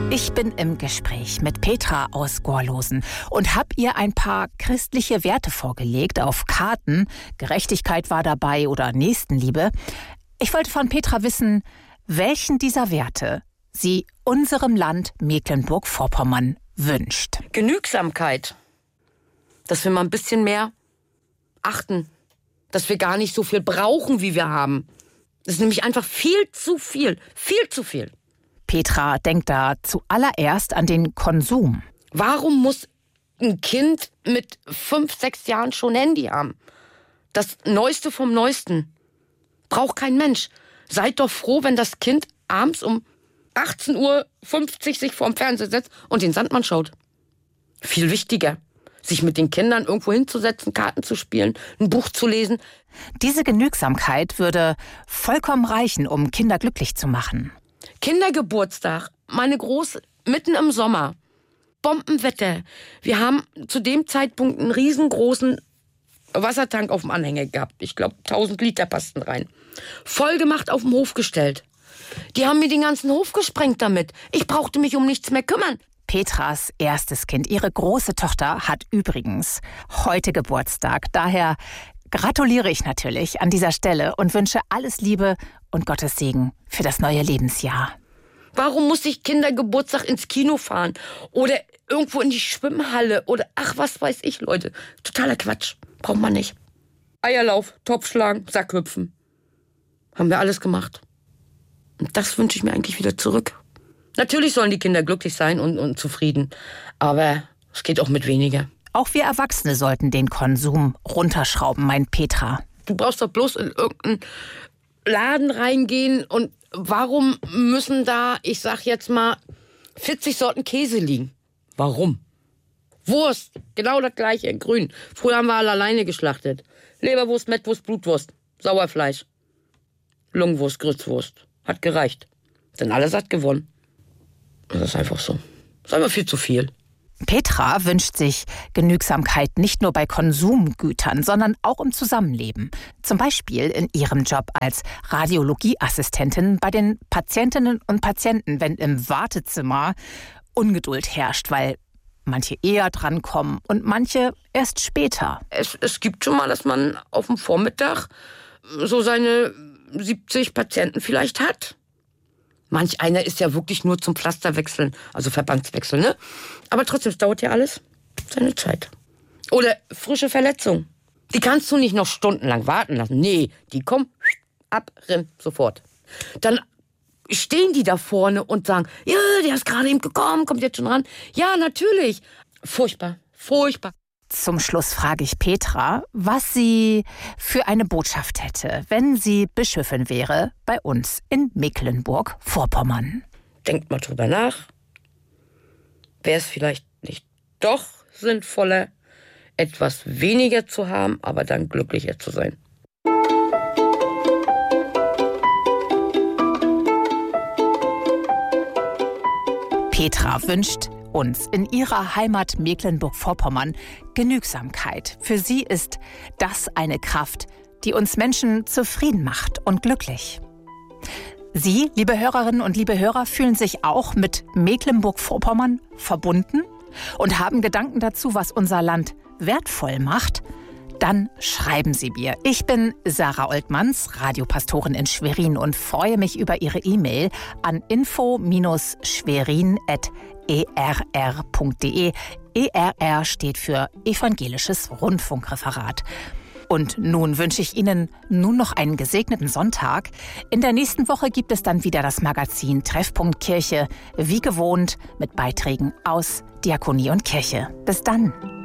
Ich bin im Gespräch mit Petra aus Gorlosen und habe ihr ein paar christliche Werte vorgelegt auf Karten. Gerechtigkeit war dabei oder Nächstenliebe. Ich wollte von Petra wissen, welchen dieser Werte sie unserem Land Mecklenburg-Vorpommern wünscht. Genügsamkeit. Dass wir mal ein bisschen mehr achten. Dass wir gar nicht so viel brauchen, wie wir haben. Das ist nämlich einfach viel zu viel. Viel zu viel. Petra denkt da zuallererst an den Konsum. Warum muss ein Kind mit 5, 6 Jahren schon Handy haben? Das Neueste vom Neuesten. Braucht kein Mensch. Seid doch froh, wenn das Kind abends um 18:50 Uhr sich vorm Fernseher setzt und den Sandmann schaut. Viel wichtiger, sich mit den Kindern irgendwo hinzusetzen, Karten zu spielen, ein Buch zu lesen. Diese Genügsamkeit würde vollkommen reichen, um Kinder glücklich zu machen. Kindergeburtstag, meine Große, mitten im Sommer. Bombenwetter. Wir haben zu dem Zeitpunkt einen riesengroßen Wassertank auf dem Anhänger gehabt. Ich glaube, 1000 Liter passten rein. Voll gemacht auf den Hof gestellt. Die haben mir den ganzen Hof gesprengt damit. Ich brauchte mich um nichts mehr kümmern. Petras erstes Kind, ihre große Tochter, hat übrigens heute Geburtstag. Daher gratuliere ich natürlich an dieser Stelle und wünsche alles Liebe und Gottes Segen für das neue Lebensjahr. Warum muss ich Kindergeburtstag ins Kino fahren? Oder irgendwo in die Schwimmhalle? Oder ach, was weiß ich, Leute. Totaler Quatsch. Braucht man nicht. Eierlauf, Topfschlagen, Sackhüpfen. Haben wir alles gemacht. Und das wünsche ich mir eigentlich wieder zurück. Natürlich sollen die Kinder glücklich sein und zufrieden. Aber es geht auch mit weniger. Auch wir Erwachsene sollten den Konsum runterschrauben, meint Petra. Du brauchst doch bloß in irgendeinen Laden reingehen. Und warum müssen da, ich sag jetzt mal, 40 Sorten Käse liegen? Warum? Wurst, genau das gleiche in grün. Früher haben wir alle alleine geschlachtet. Leberwurst, Mettwurst, Blutwurst, Sauerfleisch, Lungenwurst, Grützwurst. Hat gereicht. Sind alle satt gewonnen. Das ist einfach so. Das ist einfach viel zu viel. Petra wünscht sich Genügsamkeit nicht nur bei Konsumgütern, sondern auch im Zusammenleben. Zum Beispiel in ihrem Job als Radiologieassistentin bei den Patientinnen und Patienten, wenn im Wartezimmer Ungeduld herrscht, weil manche eher drankommen und manche erst später. Es gibt schon mal, dass man auf dem Vormittag so seine 70 Patienten vielleicht hat. Manch einer ist ja wirklich nur zum Pflasterwechseln, also Verbandswechsel, ne? Aber trotzdem, es dauert ja alles seine Zeit. Oder frische Verletzung. Die kannst du nicht noch stundenlang warten lassen. Nee, die kommen, ab, renn, sofort. Dann stehen die da vorne und sagen, ja, der ist gerade eben gekommen, kommt jetzt schon ran. Ja, natürlich. Furchtbar, furchtbar. Zum Schluss frage ich Petra, was sie für eine Botschaft hätte, wenn sie Bischöfin wäre bei uns in Mecklenburg-Vorpommern. Denkt mal drüber nach. Wäre es vielleicht nicht doch sinnvoller, etwas weniger zu haben, aber dann glücklicher zu sein? Petra wünscht uns in ihrer Heimat Mecklenburg-Vorpommern Genügsamkeit. Für sie ist das eine Kraft, die uns Menschen zufrieden macht und glücklich. Sie, liebe Hörerinnen und liebe Hörer, fühlen sich auch mit Mecklenburg-Vorpommern verbunden und haben Gedanken dazu, was unser Land wertvoll macht? Dann schreiben Sie mir. Ich bin Sarah Oltmanns, Radiopastorin in Schwerin und freue mich über Ihre E-Mail an info-schwerin@err.de. ERR steht für Evangelisches Rundfunkreferat. Und nun wünsche ich Ihnen noch einen gesegneten Sonntag. In der nächsten Woche gibt es dann wieder das Magazin Treffpunkt Kirche, wie gewohnt mit Beiträgen aus Diakonie und Kirche. Bis dann.